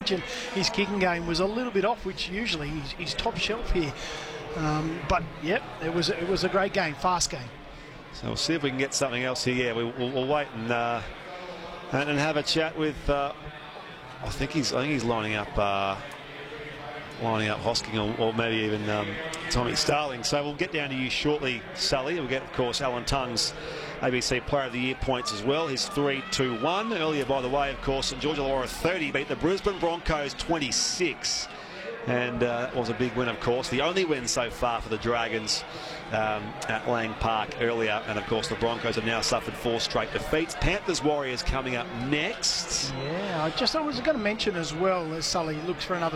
his kicking game was a little bit off, which usually he's top shelf here. But yep, it was a great game, fast game. So we'll see if we can get something else here. Yeah, we'll wait and have a chat with. I think he's lining up Hosking or maybe even Tommy Starling. So we'll get down to you shortly, Sully. We'll get, of course, Alan Tung's ABC Player of the Year points as well. His 3-2-1. Earlier, by the way, of course, St George Illawarra 30 beat the Brisbane Broncos 26. And it was a big win, of course. The only win so far for the Dragons at Lang Park earlier. And, of course, the Broncos have now suffered 4 straight defeats. Panthers Warriors coming up next. Yeah, I was going to mention as well, as Sully looks for another